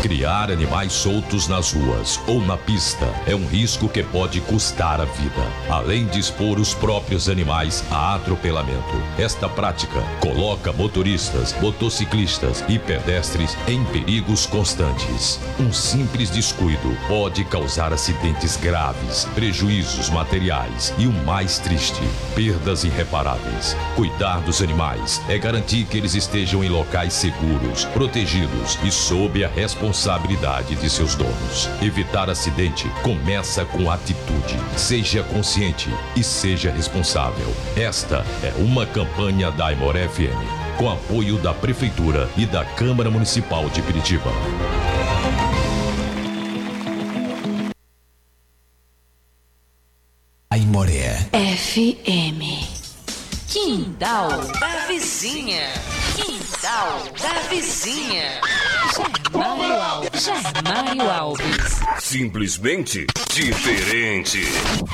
Criar animais soltos nas ruas ou na pista é um risco que pode custar a vida, além de expor os próprios animais a atropelamento. Esta prática coloca motoristas, motociclistas e pedestres em perigos constantes. Um simples descuido pode causar acidentes graves, prejuízos materiais e o mais triste, perdas irreparáveis. Cuidar dos animais é garantir que eles estejam em locais seguros, protegidos e sob a responsabilidade de seus donos. Evitar acidente começa com atitude. Seja consciente e seja responsável. Esta é uma campanha da Aimoré FM, com apoio da Prefeitura e da Câmara Municipal de Piritiba. Aimoré FM. Quintal da Vizinha. Quintal da Vizinha. Germário Alves. Simplesmente diferente.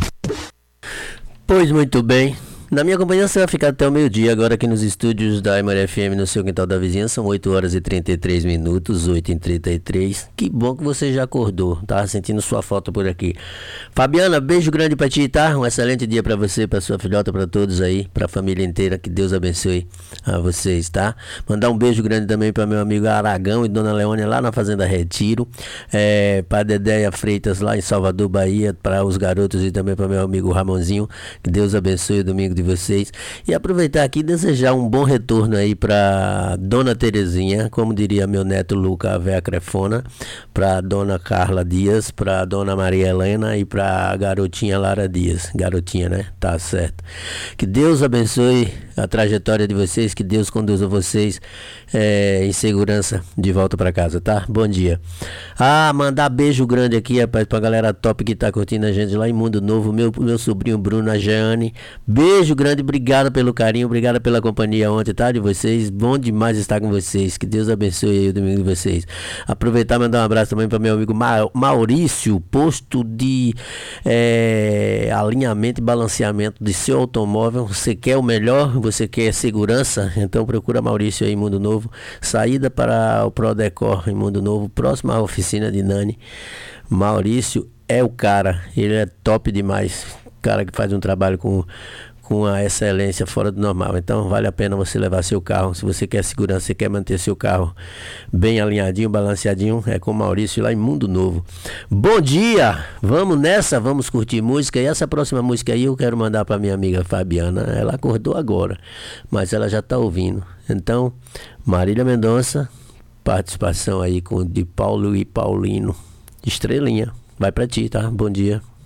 Pois muito bem. Na minha companhia você vai ficar até o meio-dia, agora aqui nos estúdios da Aimoré FM no seu Quintal da Vizinha. São 8 horas e 33 minutos, 8h33. Que bom que você já acordou, tava sentindo sua falta por aqui. Fabiana, beijo grande pra ti, tá? Um excelente dia pra você, pra sua filhota, pra todos aí, pra família inteira, que Deus abençoe a vocês, tá? Mandar um beijo grande também pra meu amigo Aragão e Dona Leônia lá na Fazenda Retiro, pra Dedéia Freitas lá em Salvador, Bahia, pra os garotos e também pra meu amigo Ramonzinho, que Deus abençoe o domingo de vocês, e aproveitar aqui e desejar um bom retorno aí para Dona Terezinha, como diria meu neto Luca, a véia crefona, para Dona Carla Dias, para Dona Maria Helena e para a garotinha Lara Dias, garotinha, né? Tá certo. Que Deus abençoe a trajetória de vocês, que Deus conduza vocês em segurança de volta para casa, tá? Bom dia. Mandar beijo grande aqui, rapaz, pra galera top que tá curtindo a gente lá em Mundo Novo, meu sobrinho Bruno, a Jeane, beijo grande, obrigado pelo carinho, obrigado pela companhia ontem, tá? De vocês, bom demais estar com vocês, que Deus abençoe aí o domingo de vocês. Aproveitar e mandar um abraço também para meu amigo Maurício, posto de alinhamento e balanceamento de seu automóvel. Você quer o melhor, você quer segurança, então procura Maurício aí em Mundo Novo, saída para o Prodecor em Mundo Novo, próxima à oficina de Nani. Maurício é o cara, ele é top demais, cara que faz um trabalho com a excelência fora do normal. Então vale a pena você levar seu carro. Se você quer segurança, você quer manter seu carro bem alinhadinho, balanceadinho, é com o Maurício lá em Mundo Novo. Bom dia, vamos nessa, vamos curtir música. E essa próxima música aí eu quero mandar para minha amiga Fabiana. Ela acordou agora, mas ela já tá ouvindo. Então, Marília Mendonça, participação aí com de Paulo e Paulino, Estrelinha. Vai para ti, tá? Bom dia.